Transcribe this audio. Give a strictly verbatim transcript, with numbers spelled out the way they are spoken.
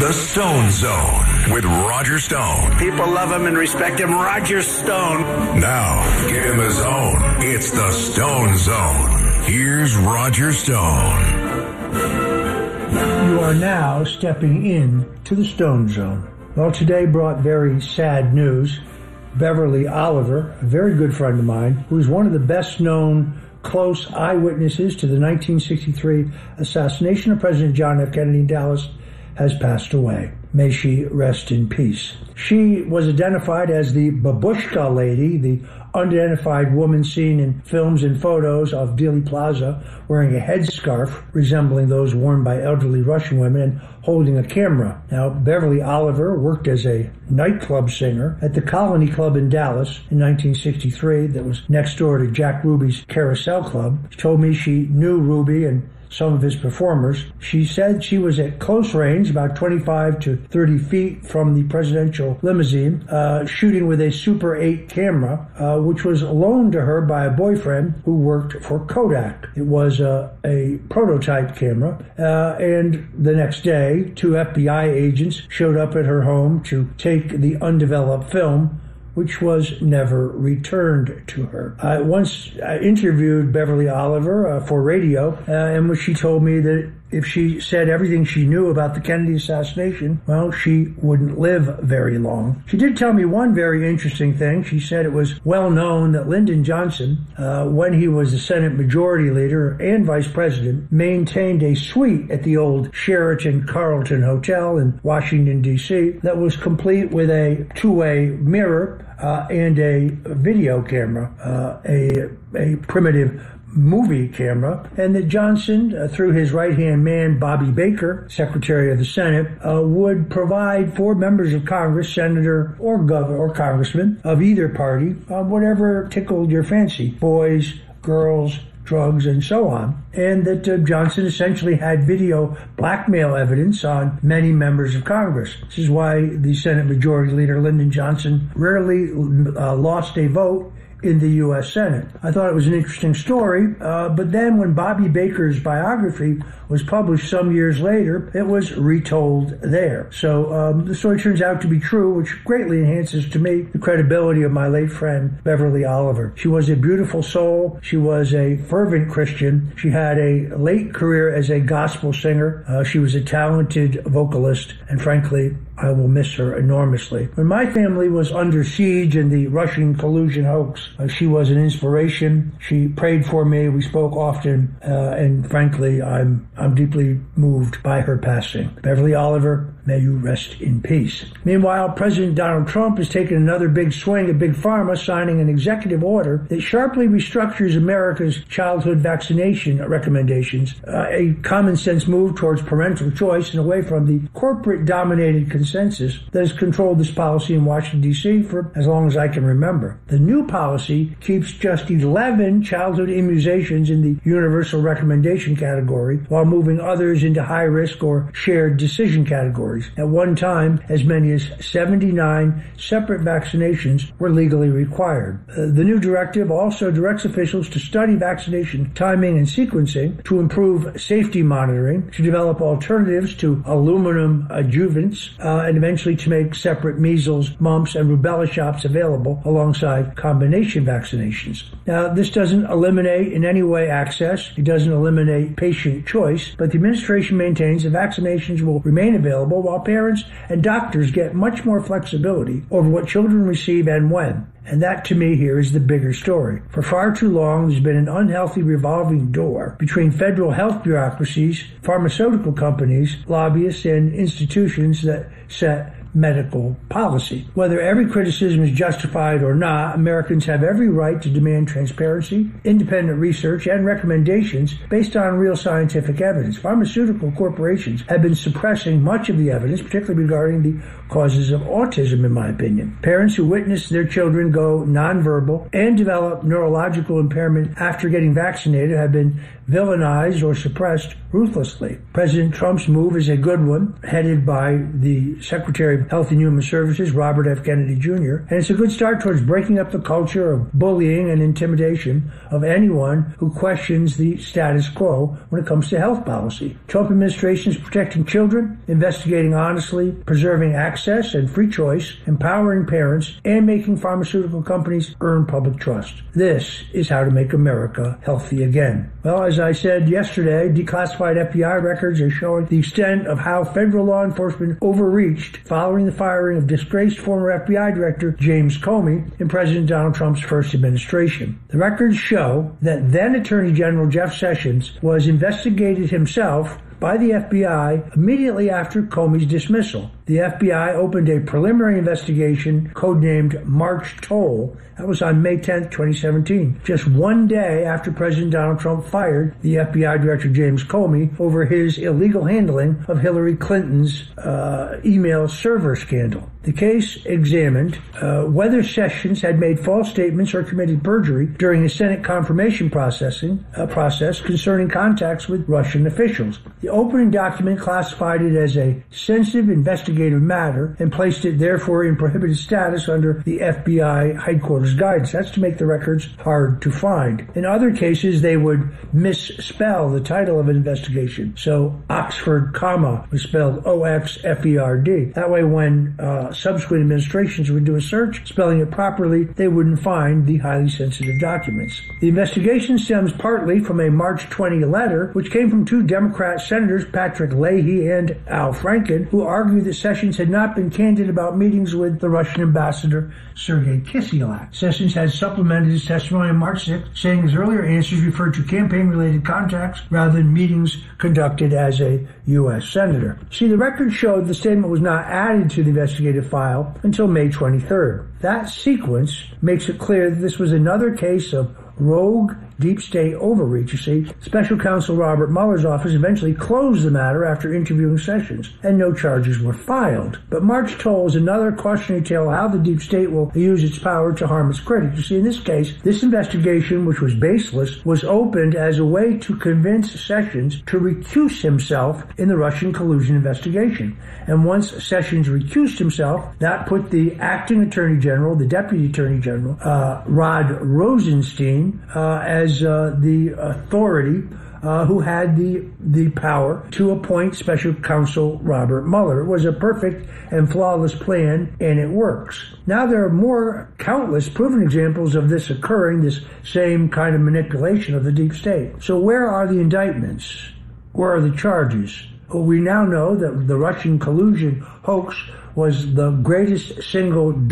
The Stone Zone with Roger Stone. People love him and respect him. Roger Stone. Now, give him a zone. It's the Stone Zone. Here's Roger Stone. You are now stepping in to the Stone Zone. Well, today brought very sad news. Beverly Oliver, a very good friend of mine, who is one of the best-known close eyewitnesses to the nineteen sixty-three assassination of President John F. Kennedy in Dallas, has passed away. May she rest in peace. She was identified as the Babushka Lady, the unidentified woman seen in films and photos of Dealey Plaza wearing a headscarf resembling those worn by elderly Russian women and holding a camera. Now, Beverly Oliver worked as a nightclub singer at the Colony Club in Dallas in nineteen sixty-three that was next door to Jack Ruby's Carousel Club. She told me she knew Ruby and some of his performers. She said she was at close range, about twenty-five to thirty feet from the presidential limousine, uh, shooting with a Super eight camera, uh, which was loaned to her by a boyfriend who worked for Kodak. It was uh, a prototype camera, uh, and the next day, two F B I agents showed up at her home to take the undeveloped film, which was never returned to her. I once uh, interviewed Beverly Oliver uh, for radio, uh, in which she told me that if she said everything she knew about the Kennedy assassination, well, she wouldn't live very long. She did tell me one very interesting thing. She said it was well known that Lyndon Johnson, uh, when he was the Senate Majority Leader and Vice President, maintained a suite at the old Sheraton Carlton Hotel in Washington, D C that was complete with a two-way mirror uh, and a video camera, uh, a, a primitive movie camera, and that Johnson, uh, through his right-hand man, Bobby Baker, Secretary of the Senate, uh, would provide for members of Congress, senator or governor or congressman of either party, uh, whatever tickled your fancy, boys, girls, drugs, and so on, and that uh, Johnson essentially had video blackmail evidence on many members of Congress. This is why the Senate Majority Leader, Lyndon Johnson, rarely uh, lost a vote in the U S Senate. I thought it was an interesting story, uh, but then when Bobby Baker's biography was published some years later, it was retold there. So um, the story turns out to be true, which greatly enhances to me the credibility of my late friend Beverly Oliver. She was a beautiful soul. She was a fervent Christian. She had a late career as a gospel singer. Uh, she was a talented vocalist, and frankly, I will miss her enormously. When my family was under siege in the Russian collusion hoax, uh, she was an inspiration. She prayed for me. We spoke often, uh, and frankly, I'm I'm deeply moved by her passing. Beverly Oliver, may you rest in peace. Meanwhile, President Donald Trump has taken another big swing at Big Pharma, signing an executive order that sharply restructures America's childhood vaccination recommendations, uh, a common-sense move towards parental choice and away from the corporate-dominated consensus that has controlled this policy in Washington, D C for as long as I can remember. The new policy keeps just eleven childhood immunizations in the universal recommendation category, while moving others into high-risk or shared decision categories. At one time, as many as seventy-nine separate vaccinations were legally required. Uh, the new directive also directs officials to study vaccination timing and sequencing, to improve safety monitoring, to develop alternatives to aluminum adjuvants, uh, and eventually to make separate measles, mumps, and rubella shots available alongside combination vaccinations. Now, this doesn't eliminate in any way access. It doesn't eliminate patient choice, but the administration maintains that vaccinations will remain available while parents and doctors get much more flexibility over what children receive and when. And that, to me, here is the bigger story. For far too long, there's been an unhealthy revolving door between federal health bureaucracies, pharmaceutical companies, lobbyists, and institutions that set medical policy. Whether every criticism is justified or not, Americans have every right to demand transparency, independent research, and recommendations based on real scientific evidence. Pharmaceutical corporations have been suppressing much of the evidence, particularly regarding the causes of autism, in my opinion. Parents who witness their children go nonverbal and develop neurological impairment after getting vaccinated have been villainized or suppressed ruthlessly. President Trump's move is a good one, headed by the Secretary of of Health and Human Services, Robert F. Kennedy Junior, and it's a good start towards breaking up the culture of bullying and intimidation of anyone who questions the status quo when it comes to health policy. Trump administration is protecting children, investigating honestly, preserving access and free choice, empowering parents, and making pharmaceutical companies earn public trust. This is how to make America healthy again. Well, as I said yesterday, declassified F B I records are showing the extent of how federal law enforcement overreached following the firing of disgraced former F B I Director James Comey in President Donald Trump's first administration. The records show that then Attorney General Jeff Sessions was investigated himself by the F B I immediately after Comey's dismissal. The F B I opened a preliminary investigation codenamed March Toll. That was on May tenth, twenty seventeen, just one day after President Donald Trump fired the F B I Director James Comey over his illegal handling of Hillary Clinton's uh, email server scandal. The case examined uh, whether Sessions had made false statements or committed perjury during the Senate confirmation processing uh, process concerning contacts with Russian officials. The opening document classified it as a sensitive investigative matter and placed it therefore in prohibited status under the F B I headquarters guidance. That's to make the records hard to find. In other cases, they would misspell the title of an investigation. So Oxford, comma, was spelled O X F E R D. That way when uh, subsequent administrations would do a search, spelling it properly, they wouldn't find the highly sensitive documents. The investigation stems partly from a March twentieth letter, which came from two Democrat senators, Patrick Leahy and Al Franken, who argued that Sessions had not been candid about meetings with the Russian ambassador, Sergei Kislyak. Sessions had supplemented his testimony on March sixth, saying his earlier answers referred to campaign-related contacts rather than meetings conducted as a U S senator. See, the record showed the statement was not added to the investigative file until May twenty-third. That sequence makes it clear that this was another case of rogue deep state overreach. You see, Special Counsel Robert Mueller's office eventually closed the matter after interviewing Sessions, and no charges were filed. But March Toll is another cautionary tale of how the deep state will use its power to harm its critics. You see, in this case, this investigation, which was baseless, was opened as a way to convince Sessions to recuse himself in the Russian collusion investigation. And once Sessions recused himself, that put the acting Attorney General, the Deputy Attorney General, uh, Rod Rosenstein, uh, as Uh, the authority uh, who had the the power to appoint Special Counsel Robert Mueller. It was a perfect and flawless plan, and it works. Now there are more countless proven examples of this occurring, this same kind of manipulation of the deep state. So where are the indictments? Where are the charges? Well, we now know that the Russian collusion hoax was the greatest single